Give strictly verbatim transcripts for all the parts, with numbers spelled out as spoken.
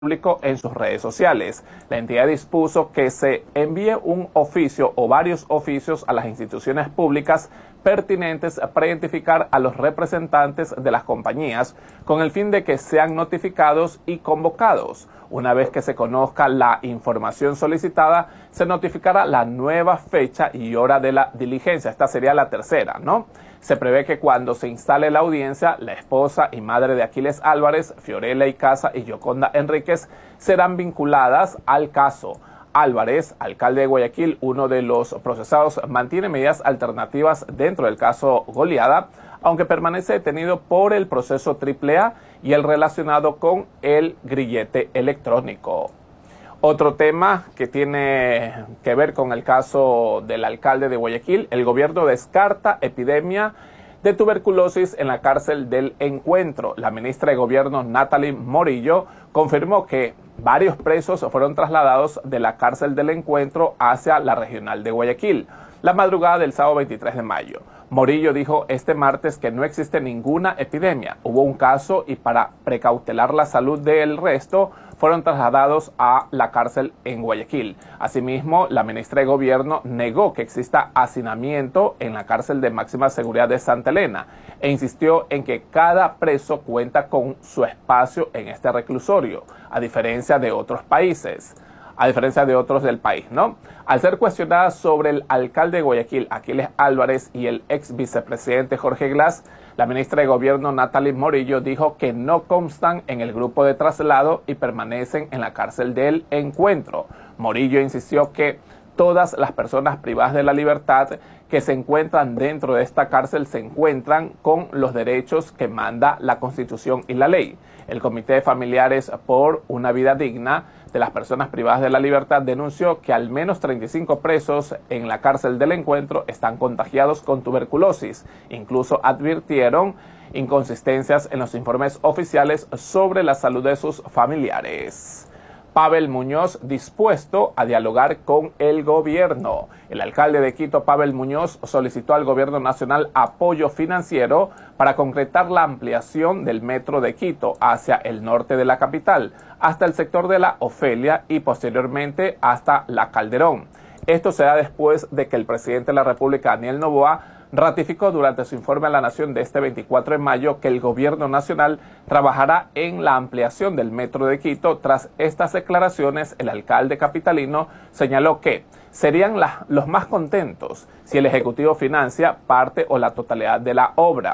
público en sus redes sociales. La entidad dispuso que se envíe un oficio o varios oficios a las instituciones públicas pertinentes para identificar a los representantes de las compañías con el fin de que sean notificados y convocados. Una vez que se conozca la información solicitada, se notificará la nueva fecha y hora de la diligencia. Esta sería la tercera, ¿no? Se prevé que cuando se instale la audiencia, la esposa y madre de Aquiles Álvarez, Fiorella Icaza y Yoconda Enríquez, serán vinculadas al caso. Álvarez, alcalde de Guayaquil, uno de los procesados, mantiene medidas alternativas dentro del caso Goliada, aunque permanece detenido por el proceso triple A y el relacionado con el grillete electrónico. Otro tema que tiene que ver con el caso del alcalde de Guayaquil: el gobierno descarta epidemia de tuberculosis en la cárcel del Encuentro. La ministra de Gobierno, Natalie Morillo, confirmó que varios presos fueron trasladados de la cárcel del Encuentro hacia la regional de Guayaquil la madrugada del sábado veintitrés de mayo. Morillo dijo este martes que no existe ninguna epidemia. Hubo un caso y para precautelar la salud del resto fueron trasladados a la cárcel en Guayaquil. Asimismo, la ministra de Gobierno negó que exista hacinamiento en la cárcel de máxima seguridad de Santa Elena e insistió en que cada preso cuenta con su espacio en este reclusorio, a diferencia de otros países. a diferencia de otros del país, ¿no? Al ser cuestionada sobre el alcalde de Guayaquil, Aquiles Álvarez, y el ex vicepresidente Jorge Glass, la ministra de Gobierno, Natalie Morillo, dijo que no constan en el grupo de traslado y permanecen en la cárcel del Encuentro. Morillo insistió que todas las personas privadas de la libertad que se encuentran dentro de esta cárcel se encuentran con los derechos que manda la Constitución y la ley. El Comité de Familiares por una Vida Digna de las Personas Privadas de la Libertad denunció que al menos treinta y cinco presos en la cárcel del Encuentro están contagiados con tuberculosis. Incluso advirtieron inconsistencias en los informes oficiales sobre la salud de sus familiares. Pavel Muñoz dispuesto a dialogar con el gobierno. El alcalde de Quito, Pavel Muñoz, solicitó al gobierno nacional apoyo financiero para concretar la ampliación del metro de Quito hacia el norte de la capital, hasta el sector de la Ofelia y posteriormente hasta la Calderón. Esto será después de que el presidente de la República, Daniel Noboa, ratificó durante su informe a la Nación de este veinticuatro de mayo que el gobierno nacional trabajará en la ampliación del metro de Quito. Tras estas declaraciones, el alcalde capitalino señaló que serían la, los más contentos si el Ejecutivo financia parte o la totalidad de la obra.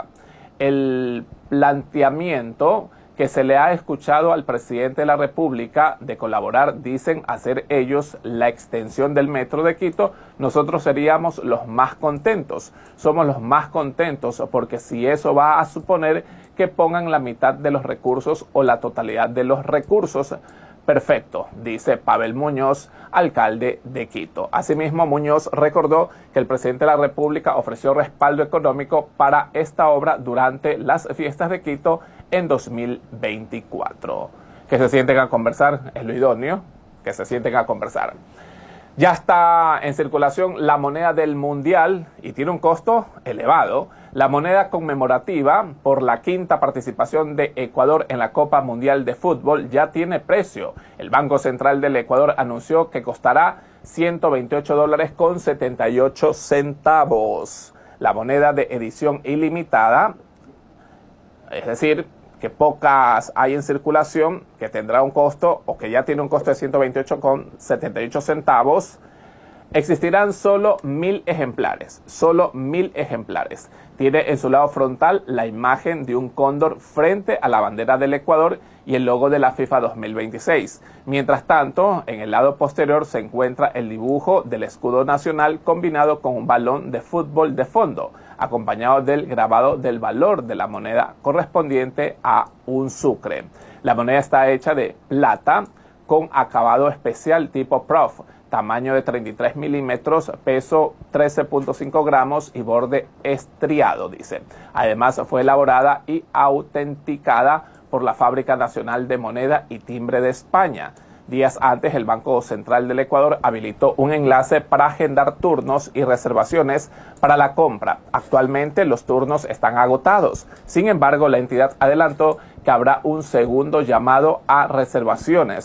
El planteamiento que se le ha escuchado al presidente de la República de colaborar, dicen, hacer ellos la extensión del metro de Quito, nosotros seríamos los más contentos. Somos los más contentos porque si eso va a suponer que pongan la mitad de los recursos o la totalidad de los recursos, perfecto, dice Pavel Muñoz, alcalde de Quito. Asimismo, Muñoz recordó que el presidente de la República ofreció respaldo económico para esta obra durante las fiestas de Quito en dos mil veinticuatro. Que se sienten a conversar, es lo idóneo, que se sienten a conversar. Ya está en circulación la moneda del Mundial y tiene un costo elevado. La moneda conmemorativa por la quinta participación de Ecuador en la Copa Mundial de Fútbol ya tiene precio. El Banco Central del Ecuador anunció que costará ciento veintiocho dólares con setenta y ocho centavos. La moneda de edición ilimitada, es decir, que pocas hay en circulación, que tendrá un costo o que ya tiene un costo de ciento veintiocho con setenta y ocho centavos, existirán solo mil ejemplares, solo mil ejemplares. Tiene en su lado frontal la imagen de un cóndor frente a la bandera del Ecuador y el logo de la FIFA dos mil veintiséis. Mientras tanto, en el lado posterior se encuentra el dibujo del escudo nacional combinado con un balón de fútbol de fondo, acompañado del grabado del valor de la moneda correspondiente a un sucre. La moneda está hecha de plata con acabado especial tipo prof, tamaño de treinta y tres milímetros, peso trece punto cinco gramos y borde estriado, dice. Además, fue elaborada y autenticada por la Fábrica Nacional de Moneda y Timbre de España. Días antes, el Banco Central del Ecuador habilitó un enlace para agendar turnos y reservaciones para la compra. Actualmente los turnos están agotados. Sin embargo, la entidad adelantó que habrá un segundo llamado a reservaciones.